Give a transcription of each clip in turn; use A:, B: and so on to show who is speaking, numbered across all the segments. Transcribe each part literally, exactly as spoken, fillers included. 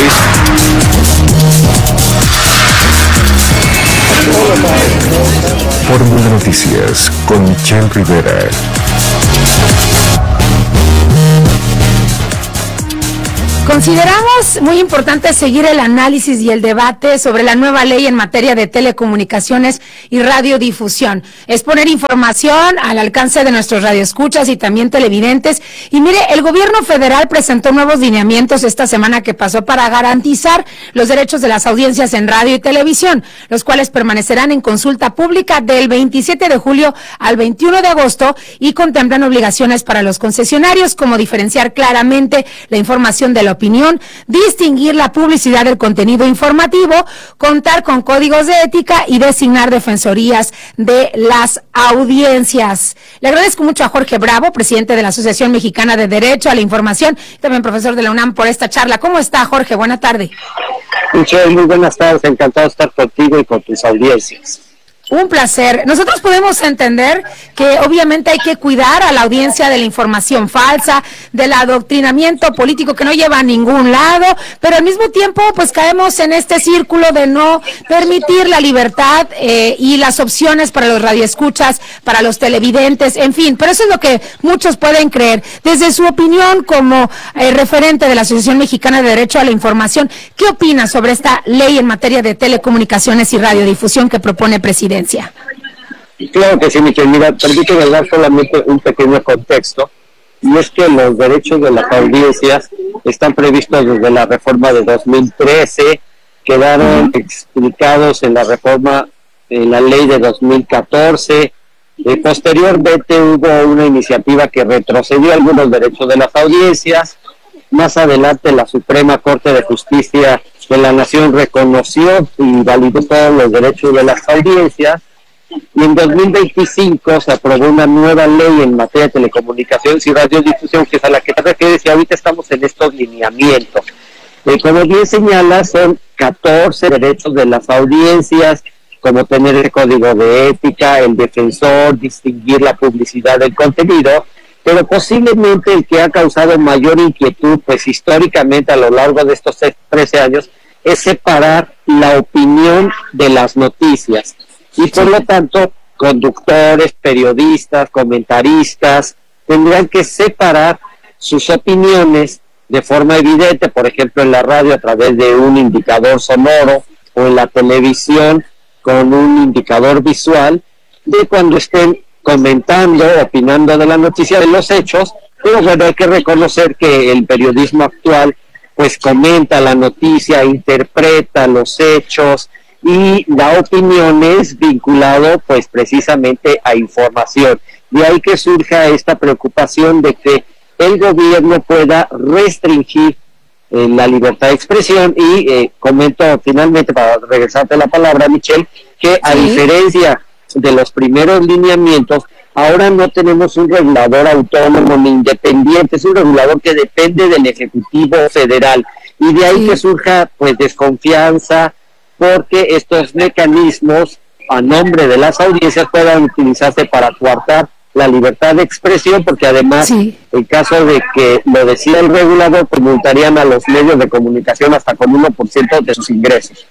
A: seis.
B: Fórmula Noticias con Michelle Rivera.
C: Consideramos muy importante seguir el análisis y el debate sobre la nueva ley en materia de telecomunicaciones y radiodifusión. Es poner información al alcance de nuestros radioescuchas y también televidentes. Y mire, el gobierno federal presentó nuevos lineamientos esta semana que pasó para garantizar los derechos de las audiencias en radio y televisión, los cuales permanecerán en consulta pública del veintisiete de julio al veintiuno de agosto y contemplan obligaciones para los concesionarios, como diferenciar claramente la información de la opinión, distinguir la publicidad del contenido informativo, contar con códigos de ética y designar defensorías de las audiencias. Le agradezco mucho a Jorge Bravo, presidente de la Asociación Mexicana de Derecho a la Información, también profesor de la UNAM, por esta charla. ¿Cómo está, Jorge? Buena tarde.
D: Michelle, muy buenas tardes, encantado de estar contigo y con tus audiencias.
C: Un placer. Nosotros podemos entender que obviamente hay que cuidar a la audiencia de la información falsa, del adoctrinamiento político que no lleva a ningún lado, pero al mismo tiempo pues caemos en este círculo de no permitir la libertad eh, y las opciones para los radioescuchas, para los televidentes, en fin, pero eso es lo que muchos pueden creer. Desde su opinión como eh, referente de la Asociación Mexicana de Derecho a la Información, ¿qué opina sobre esta ley en materia de telecomunicaciones y radiodifusión que propone Presidencia?
D: Claro que sí, Michelle. Mira, permíteme dar solamente un pequeño contexto, y es que los derechos de las audiencias están previstos desde la reforma de dos mil trece, quedaron uh-huh. explicados en la reforma, en la ley de dos mil catorce, eh, posteriormente hubo una iniciativa que retrocedió algunos derechos de las audiencias, más adelante la Suprema Corte de Justicia de la Nación reconoció y validó todos los derechos de las audiencias, y en dos mil veinticinco se aprobó una nueva ley en materia de telecomunicaciones y radiodifusión, que es a la que te refieres, y ahorita estamos en estos lineamientos. Eh, como bien señala, son catorce derechos de las audiencias, como tener el código de ética, el defensor, distinguir la publicidad del contenido, pero posiblemente el que ha causado mayor inquietud, pues históricamente a lo largo de estos trece años, es separar la opinión de las noticias. Y por lo tanto, conductores, periodistas, comentaristas, tendrán que separar sus opiniones de forma evidente, por ejemplo en la radio a través de un indicador sonoro, o en la televisión con un indicador visual, de cuando estén comentando, opinando de la noticia, de los hechos. Pero bueno, hay que reconocer que el periodismo actual pues comenta la noticia, interpreta los hechos y da opiniones vinculado pues precisamente a información. De ahí que surja esta preocupación de que el gobierno pueda restringir eh, la libertad de expresión y eh, comento finalmente, para regresarte la palabra, Michelle, que a ¿Sí? diferencia de los primeros lineamientos, ahora no tenemos un regulador autónomo ni independiente, es un regulador que depende del Ejecutivo Federal, y de ahí sí. que surja pues desconfianza, porque estos mecanismos a nombre de las audiencias puedan utilizarse para coartar la libertad de expresión, porque además sí. en caso de que lo decida el regulador, pues multarían a los medios de comunicación hasta con uno por ciento de sus ingresos.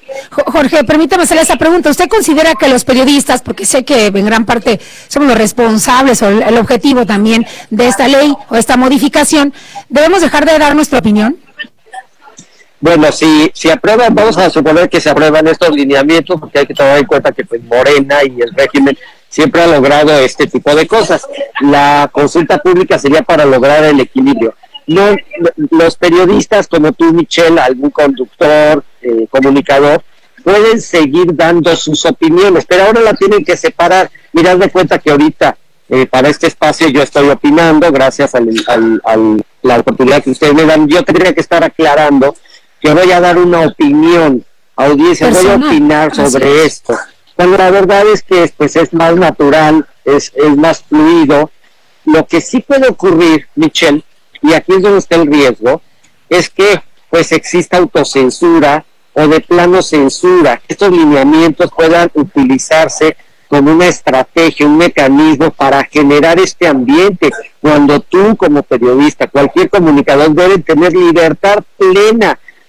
C: Jorge, permítame hacerle esa pregunta. ¿Usted considera que los periodistas, porque sé que en gran parte somos los responsables o el objetivo también de esta ley o esta modificación, debemos dejar de dar nuestra opinión?
D: Bueno, si si aprueban, vamos a suponer que se aprueban estos lineamientos, porque hay que tomar en cuenta que pues Morena y el régimen siempre ha logrado este tipo de cosas. La consulta pública sería para lograr el equilibrio. No, los periodistas como tú, Michelle, algún conductor, eh, comunicador, pueden seguir dando sus opiniones, pero ahora la tienen que separar. Mirad de cuenta que ahorita eh, para este espacio yo estoy opinando, gracias a al, al, la oportunidad que ustedes me dan. Yo tendría que estar aclarando que voy a dar una opinión, audiencia, Personal. voy a opinar sobre es. esto. Cuando la verdad es que pues es más natural, es, es más fluido. Lo que sí puede ocurrir, Michelle, y aquí es donde está el riesgo, es que pues exista autocensura o de plano censura. Estos lineamientos puedan utilizarse como una estrategia, un mecanismo para generar este ambiente, cuando tú como periodista, cualquier comunicador debe tener libertad plena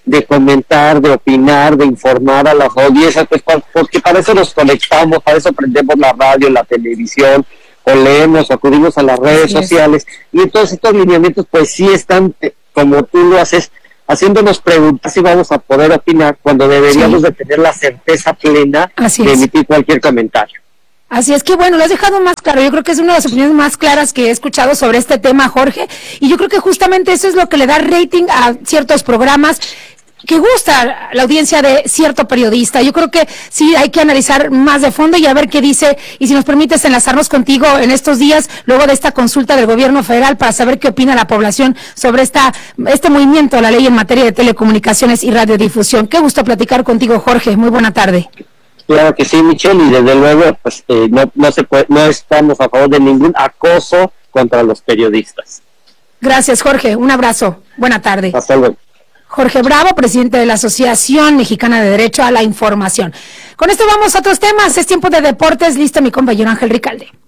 D: de comentar, de opinar, de informar a las audiencias, pues, porque para eso nos conectamos, para eso prendemos la radio, la televisión, o leemos, o acudimos a las redes
C: Así es.
D: sociales, y entonces estos lineamientos pues sí están, eh, como tú lo haces, haciéndonos preguntar si vamos a poder opinar cuando deberíamos
C: Sí.
D: de tener la certeza plena
C: Así
D: de
C: es.
D: emitir cualquier comentario.
C: Así es que bueno, lo has dejado más claro. Yo creo que es una de las opiniones más claras que he escuchado sobre este tema, Jorge. Y yo creo que justamente eso es lo que le da rating a ciertos programas que gusta la audiencia de cierto periodista. Yo creo que sí hay que analizar más de fondo y a ver qué dice. Y si nos permites enlazarnos contigo en estos días, luego de esta consulta del gobierno federal, para saber qué opina la población sobre esta este movimiento, la ley en materia de telecomunicaciones y radiodifusión. Qué gusto platicar contigo, Jorge. Muy buena tarde.
D: Claro que sí, Michelle, y desde luego pues eh, no, no se puede, no estamos a favor de ningún acoso contra los periodistas.
C: Gracias, Jorge. Un abrazo. Buena tarde.
D: Hasta luego.
C: Jorge Bravo, presidente de la Asociación Mexicana de Derecho a la Información. Con esto vamos a otros temas. Es tiempo de deportes. Listo mi compañero Ángel Ricalde.